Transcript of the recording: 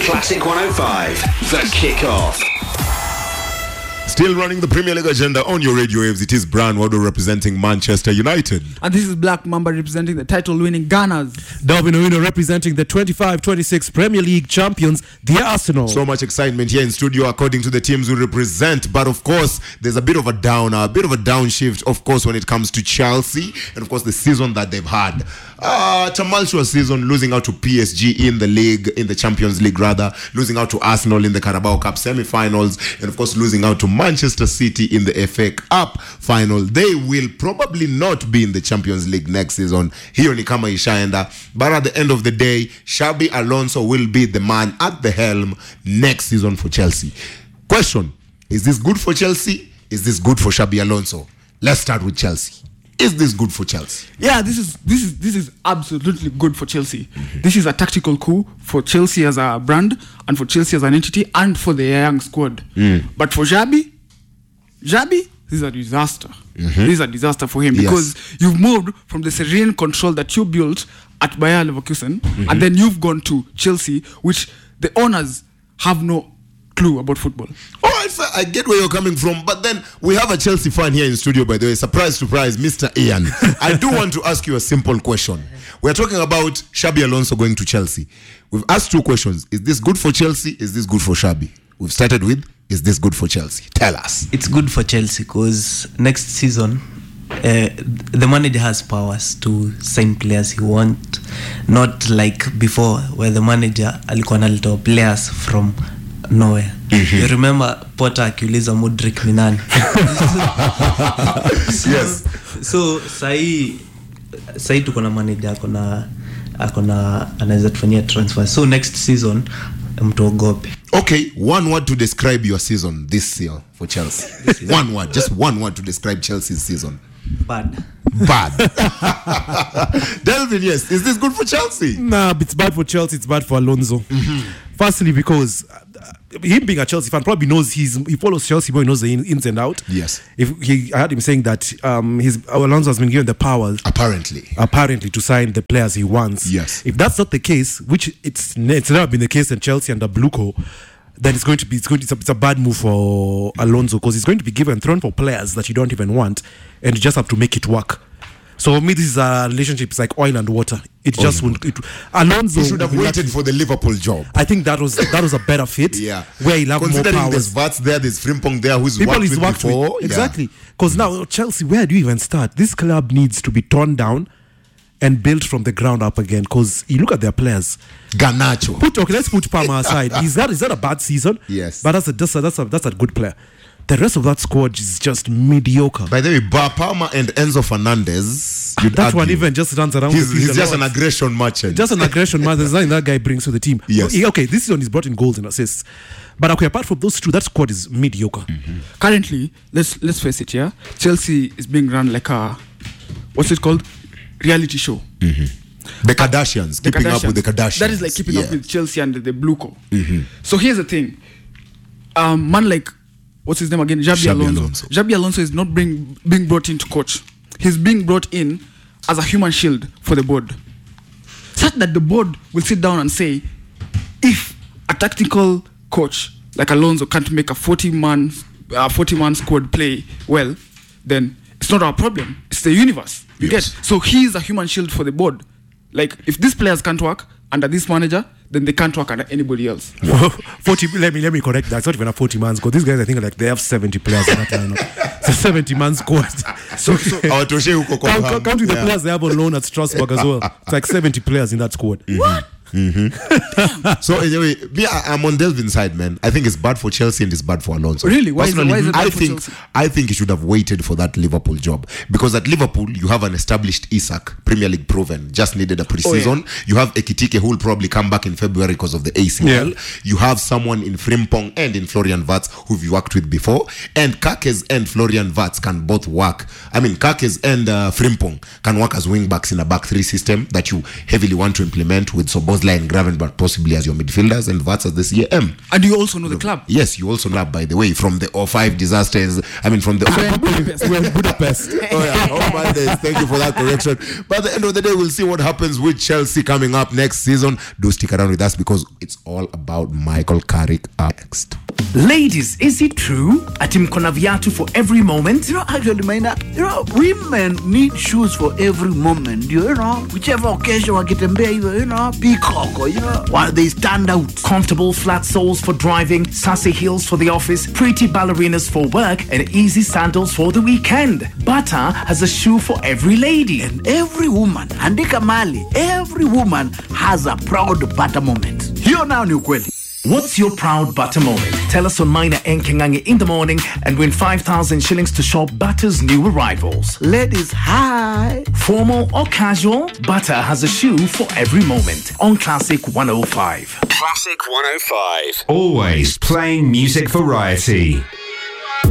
Classic 105, The Kickoff. Still running the Premier League agenda on your radio waves. It is Brian Wado representing Manchester United. And this is Black Mamba representing the title-winning Gunners. Darwin Owino representing the 25-26 Premier League champions, the Arsenal. So much excitement here in studio according to the teams we represent. But of course, there's a bit of a downshift, of course, when it comes to Chelsea. And of course, the season that they've had. Tumultuous season, losing out to PSG in the league, in the Champions League rather, losing out to Arsenal in the Carabao Cup semi-finals, and of course losing out to Manchester City in the FA Cup final. They will probably not be in the Champions League next season. Hiyo ni kama ishaenda. But at the end of the day, Xabi Alonso will be the man at the helm next season for Chelsea. Question, is this good for Chelsea? Is this good for Xabi Alonso? Let's start with Chelsea. Is this good for Chelsea? Yeah, this is absolutely good for Chelsea. Mm-hmm. This is a tactical coup for Chelsea as a brand and for Chelsea as an entity and for the young squad. But for Xabi, this is a disaster. This is a disaster for him because you've moved from the serene control that you built at Bayer Leverkusen and then you've gone to Chelsea, which the owners have no clue about football. I get where you're coming from, but then we have a Chelsea fan here in studio, by the way. Surprise, Mr. Ian. I do want to ask you a simple question. We're talking about Xabi Alonso going to Chelsea. We've asked two questions. Is this good for Chelsea? Is this good for Xabi? We've started with, is this good for Chelsea? Tell us. It's good for Chelsea because next season, the manager has powers to sign players he wants. Not like before, where the manager alikuwa analitoa players from nowhere. You remember Potter akiuliza Mudrik ni nani? Yes. So sahi tuko na manager akona anaweza tufanyia transfer. So next season mtuogope. Okay, one word to describe your season this year for Chelsea. One word, just one word to describe Chelsea's season. Bad. Delvin, yes. Is this good for Chelsea? Nah, it's bad for Chelsea. It's bad for Alonso. Firstly, because him being a Chelsea fan probably knows he follows Chelsea, but he knows the ins and out. Yes. I heard him saying that Alonso has been given the powers apparently to sign the players he wants. Yes. If that's not the case, which it's never been the case in Chelsea under Bluco, then it's a bad move for Alonso because he's going to be thrown for players that you don't even want, and you just have to make it work. So for me, this is a relationship. It's like oil and water. Alonso he should have waited for the Liverpool job. I think that was a better fit. Yeah, where he'll have more powers. Considering there's Vats there, there's Frimpong there, who's worked with before. Exactly. Because now Chelsea, where do you even start? This club needs to be torn down and built from the ground up again. Because you look at their players. Garnacho. Let's put Palmer aside. Is that a bad season? Yes. But that's a good player. The rest of that squad is just mediocre. By the way, Palmer and Enzo Fernandez. That one even just runs around. He's just an aggression merchant. Just an aggression merchant. There's nothing that guy brings to the team. Yes. Okay, this season he's brought in goals and assists. But okay, apart from those two, that squad is mediocre. Currently, let's face it, yeah. Chelsea is being run like a, what's it called? Reality show. The Kardashians. Keeping up with the Kardashians. That is like keeping up with Chelsea and the Bluco. So here's the thing. Man like, what's his name again? Xabi Alonso. Xabi Alonso is not being brought in to coach. He's being brought in as a human shield for the board. Such that the board will sit down and say, if a tactical coach like Alonso can't make a 40-man squad play well, then it's not our problem. It's the universe. You get? So he is a human shield for the board. Like, if these players can't work under this manager, then they can't work under anybody else. 40. Let me correct that. It's not even a 40-man squad. These guys, I think, like they have 70 players in that lineup. It's a 70-man squad. So counting the players they have on loan at Strasbourg as well. It's like 70 players in that squad. What? So anyway, I'm on Delvin's side, man. I think it's bad for Chelsea and it's bad for Alonso. Really? Why is it bad for Chelsea? I think he should have waited for that Liverpool job, because at Liverpool you have an established Isak, Premier League proven, just needed a pre-season. You have Ekitike, who will probably come back in February because of the ACL. You have someone in Frimpong and in Florian Wirtz who you worked with before, and Kakes and Florian Wirtz can both work. I mean, Kakes and Frimpong can work as wing backs in a back three system that you heavily want to implement with Sobos Line Graven, but possibly as your midfielders and Vats as the CAM. And you also know the club. Yes, you also know, by the way, from the 05 disasters. I mean, from the... We're in Budapest. Oh yeah, Mondays. Thank you for that correction. But at the end of the day, we'll see what happens with Chelsea coming up next season. Do stick around with us because it's all about Michael Carrick up next. Ladies, is it true? Ati mko na viatu for every moment? Actually, Maina, women need shoes for every moment. Whichever occasion wakitembea, peacock, while they stand out. Comfortable flat soles for driving, sassy heels for the office, pretty ballerinas for work, and easy sandals for the weekend. Bata has a shoe for every lady. And every woman, andika mali, every woman has a proud Bata moment. Here now, ni ukweli. What's your proud Bata moment? Tell us on Maina and Kingangi in the morning and win 5,000 shillings to shop Bata's new arrivals. Ladies, hi. Formal or casual, Bata has a shoe for every moment on Classic 105. Classic 105. Always playing music variety.